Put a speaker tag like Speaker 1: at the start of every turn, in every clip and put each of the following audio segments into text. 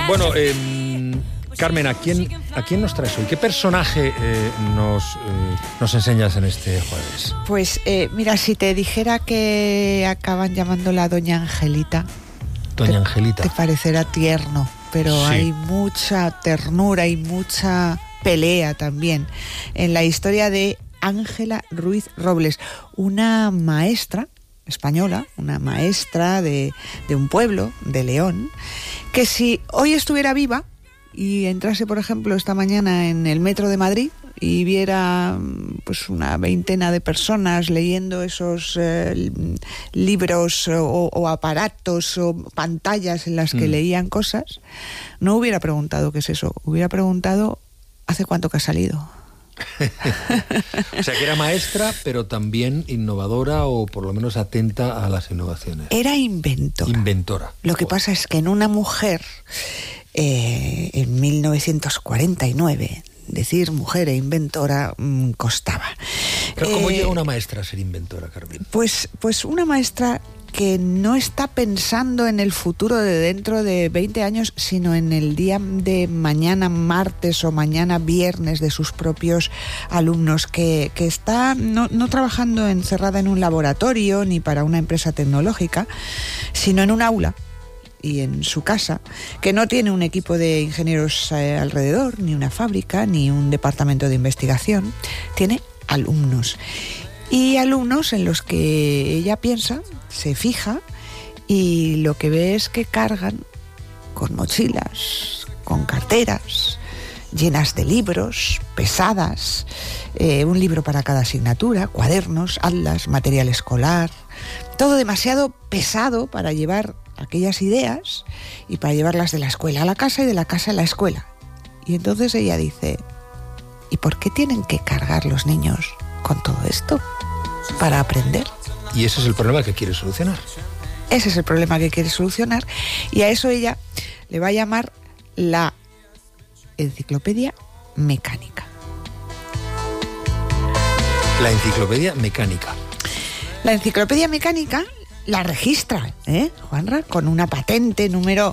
Speaker 1: Bueno, Carmen, ¿a quién nos traes hoy? ¿Qué personaje nos enseñas en este jueves?
Speaker 2: Pues mira, si te dijera que acaban llamándola Doña Angelita.
Speaker 1: Doña Angelita.
Speaker 2: Te parecerá tierno, pero sí, hay mucha ternura y mucha pelea también en la historia de Ángela Ruiz Robles, una maestra española, una maestra de un pueblo, de León, que si hoy estuviera viva y entrase, por ejemplo, esta mañana en el metro de Madrid y viera pues una veintena de personas leyendo esos libros o aparatos o pantallas en las que leían cosas, no hubiera preguntado qué es eso, hubiera preguntado ¿hace cuánto que ha salido?
Speaker 1: O sea, que era maestra, pero también innovadora o por lo menos atenta a las innovaciones.
Speaker 2: Era inventora.
Speaker 1: Inventora.
Speaker 2: Lo que pasa es que en una mujer, en 1949, decir mujer e inventora costaba.
Speaker 1: Pero ¿cómo llega una maestra a ser inventora, Carmen?
Speaker 2: Pues una maestra que no está pensando en el futuro de dentro de 20 años, sino en el día de mañana martes o mañana viernes de sus propios alumnos, que está no trabajando encerrada en un laboratorio ni para una empresa tecnológica, sino en un aula y en su casa, que no tiene un equipo de ingenieros alrededor, ni una fábrica, ni un departamento de investigación, tiene alumnos. Y alumnos en los que ella piensa, se fija, y lo que ve es que cargan con mochilas, con carteras, llenas de libros, pesadas, un libro para cada asignatura, cuadernos, atlas, material escolar, todo demasiado pesado para llevar aquellas ideas y para llevarlas de la escuela a la casa y de la casa a la escuela. Y entonces ella dice, ¿y por qué tienen que cargar los niños con todo esto? Para aprender.
Speaker 1: Y ese es el problema que quiere solucionar.
Speaker 2: Ese es el problema que quiere solucionar, y a eso ella le va a llamar la enciclopedia mecánica.
Speaker 1: La enciclopedia mecánica.
Speaker 2: La enciclopedia mecánica la registra, Juanra, con una patente número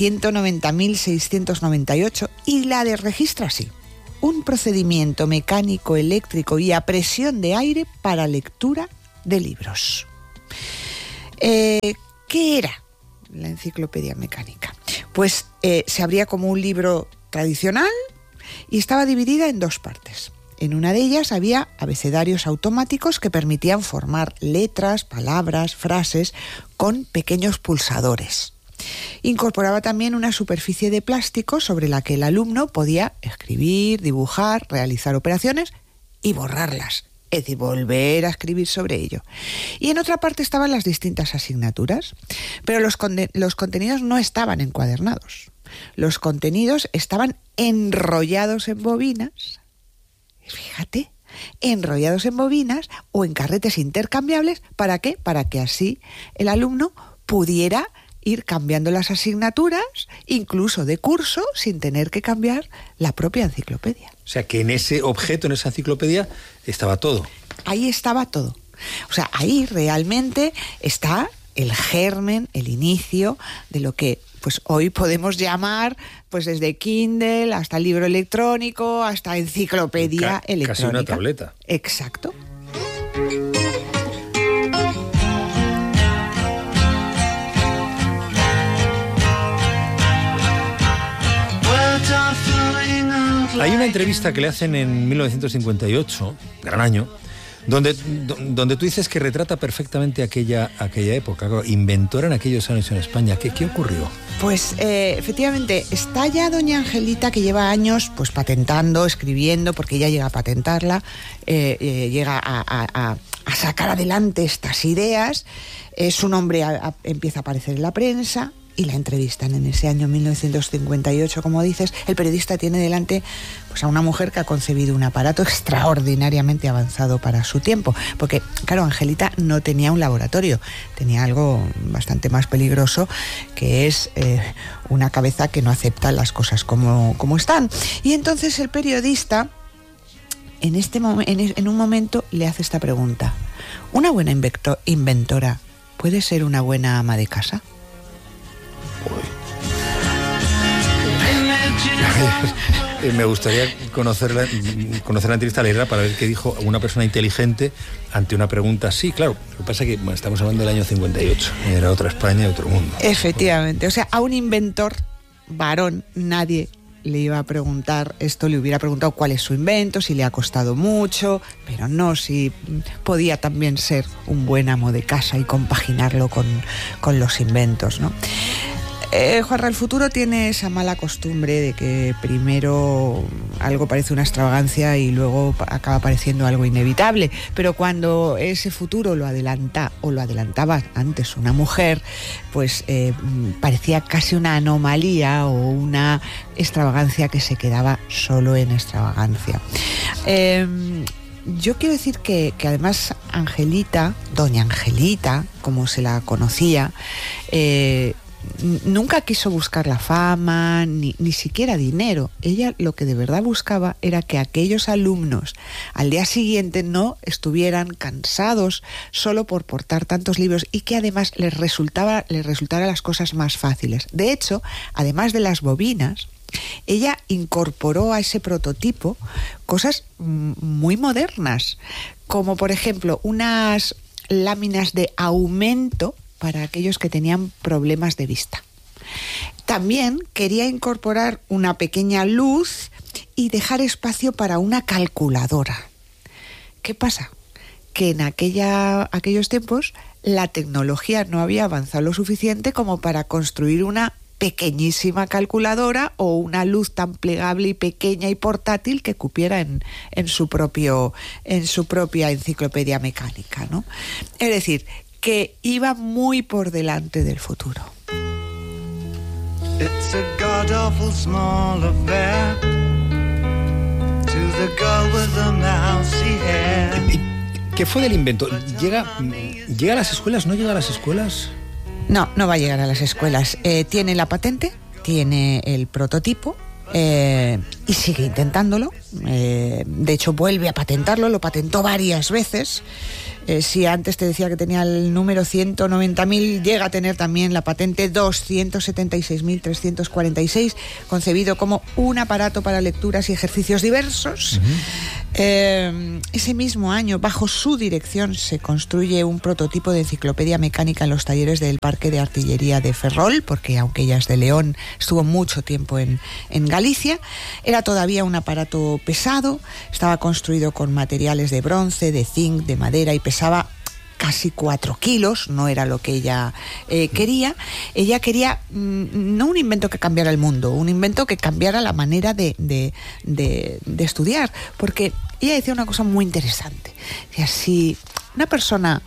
Speaker 2: 190.698, y la registra así: un procedimiento mecánico, eléctrico y a presión de aire para lectura de libros. ¿Qué era la enciclopedia mecánica? Pues se abría como un libro tradicional y estaba dividida en dos partes. En una de ellas había abecedarios automáticos que permitían formar letras, palabras, frases con pequeños pulsadores. Incorporaba también una superficie de plástico sobre la que el alumno podía escribir, dibujar, realizar operaciones y borrarlas, es decir, volver a escribir sobre ello. Y en otra parte estaban las distintas asignaturas, pero los contenidos no estaban encuadernados. Los contenidos estaban enrollados en bobinas, fíjate, enrollados en bobinas o en carretes intercambiables. ¿Para qué? Para que así el alumno pudiera ir cambiando las asignaturas, incluso de curso, sin tener que cambiar la propia enciclopedia.
Speaker 1: O sea, que en ese objeto, en esa enciclopedia, estaba todo.
Speaker 2: Ahí estaba todo. O sea, ahí realmente está el germen, el inicio de lo que pues hoy podemos llamar, pues desde Kindle hasta libro electrónico, hasta enciclopedia electrónica.
Speaker 1: Casi una tableta.
Speaker 2: Exacto.
Speaker 1: Hay una entrevista que le hacen en 1958, gran año, donde tú dices que retrata perfectamente aquella época, inventora en aquellos años en España. ¿Qué ocurrió?
Speaker 2: Pues efectivamente, está ya doña Angelita, que lleva años pues patentando, escribiendo, porque ella llega a patentarla, llega a sacar adelante estas ideas. Su nombre empieza a aparecer en la prensa y la entrevistan en ese año 1958, como dices. El periodista tiene delante pues a una mujer que ha concebido un aparato extraordinariamente avanzado para su tiempo, porque claro, Angelita no tenía un laboratorio, tenía algo bastante más peligroso, que es una cabeza que no acepta las cosas como están. Y entonces el periodista en un momento le hace esta pregunta: ¿una buena inventora puede ser una buena ama de casa?
Speaker 1: Me gustaría conocer la entrevista a Leirera para ver qué dijo una persona inteligente ante una pregunta así. Claro, lo que pasa es que estamos hablando del año 58, era otra España y otro mundo.
Speaker 2: Efectivamente, o sea, a un inventor varón nadie le iba a preguntar esto, le hubiera preguntado cuál es su invento, si le ha costado mucho, pero no si podía también ser un buen amo de casa y compaginarlo con los inventos, ¿no? Juanra, el futuro tiene esa mala costumbre de que primero algo parece una extravagancia y luego acaba pareciendo algo inevitable, pero cuando ese futuro lo adelanta o lo adelantaba antes una mujer, pues parecía casi una anomalía o una extravagancia que se quedaba solo en extravagancia. Yo quiero decir que además Angelita, doña Angelita, como se la conocía, nunca quiso buscar la fama, ni siquiera dinero. Ella lo que de verdad buscaba era que aquellos alumnos al día siguiente no estuvieran cansados solo por portar tantos libros y que además les resultara las cosas más fáciles. De hecho, además de las bobinas, ella incorporó a ese prototipo cosas muy modernas, como por ejemplo unas láminas de aumento para aquellos que tenían problemas de vista. También quería incorporar una pequeña luz y dejar espacio para una calculadora. ¿Qué pasa? Que en aquellos tiempos la tecnología no había avanzado lo suficiente como para construir una pequeñísima calculadora o una luz tan plegable y pequeña y portátil que cupiera en su propia enciclopedia mecánica, ¿no? Es decir, que iba muy por delante del futuro. It's a god-awful small affair to the girl with the mousy hair.
Speaker 1: ¿Qué fue del invento? ¿Llega a las escuelas? ¿No llega a las escuelas?
Speaker 2: No va a llegar a las escuelas. Tiene la patente, tiene el prototipo y sigue intentándolo. De hecho, vuelve a patentarlo, lo patentó varias veces. Si antes te decía que tenía el número 190.000, llega a tener también la patente 276.346, concebido como un aparato para lecturas y ejercicios diversos. Ese mismo año, bajo su dirección, se construye un prototipo de enciclopedia mecánica en los talleres del Parque de Artillería de Ferrol, porque aunque ella es de León, estuvo mucho tiempo en Galicia. Era todavía un aparato pesado, estaba construido con materiales de bronce, de zinc, de madera y pesaba casi 4 kilos, no era lo que ella quería. Ella quería no un invento que cambiara el mundo, un invento que cambiara la manera de estudiar, porque ella decía una cosa muy interesante. Decía, si una persona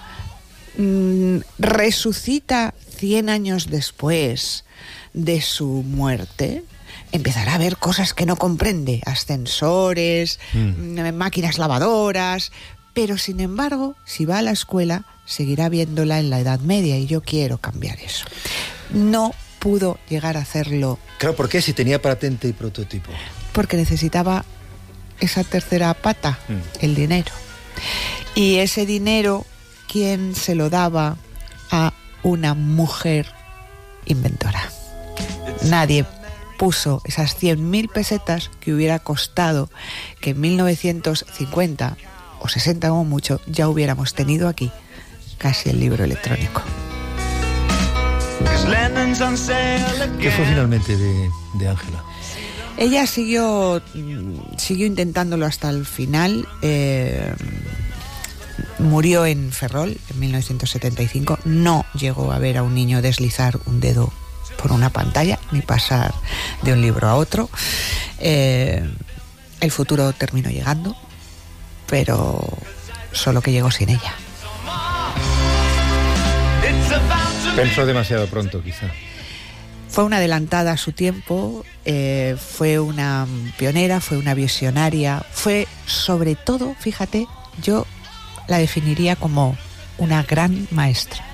Speaker 2: resucita 100 años después de su muerte, empezará a ver cosas que no comprende, ascensores, máquinas lavadoras, pero sin embargo, si va a la escuela, seguirá viéndola en la Edad Media y yo quiero cambiar eso. No pudo llegar a hacerlo.
Speaker 1: Claro, ¿por qué? Si tenía patente y prototipo.
Speaker 2: Porque necesitaba esa tercera pata, el dinero. Y ese dinero, ¿quién se lo daba? A una mujer inventora. Nadie puso esas 100.000 pesetas que hubiera costado que en 1950 o 60 como mucho ya hubiéramos tenido aquí casi el libro electrónico.
Speaker 1: ¿Qué fue finalmente de Ángela?
Speaker 2: Ella siguió intentándolo hasta el final. Murió en Ferrol en 1975. No llegó a ver a un niño deslizar un dedo por una pantalla ni pasar de un libro a otro. El futuro terminó llegando, pero solo que llegó sin ella.
Speaker 1: Pensó demasiado pronto, quizá.
Speaker 2: Fue una adelantada a su tiempo, fue una pionera, fue una visionaria, fue sobre todo, fíjate, yo la definiría como una gran maestra.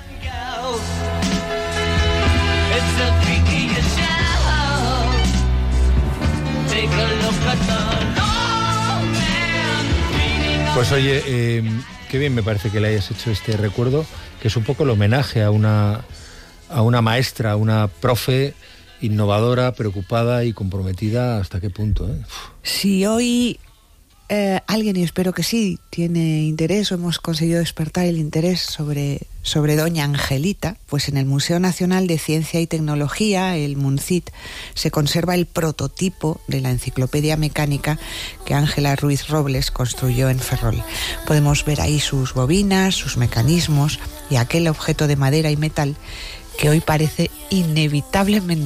Speaker 1: Pues oye, qué bien me parece que le hayas hecho este recuerdo, que es un poco el homenaje a una maestra, a una profe innovadora, preocupada y comprometida, ¿hasta qué punto?
Speaker 2: Si hoy alguien, y espero que sí, tiene interés o hemos conseguido despertar el interés sobre Doña Angelita, pues en el Museo Nacional de Ciencia y Tecnología, el MUNCIT, se conserva el prototipo de la enciclopedia mecánica que Ángela Ruiz Robles construyó en Ferrol. Podemos ver ahí sus bobinas, sus mecanismos y aquel objeto de madera y metal que hoy parece inevitablemente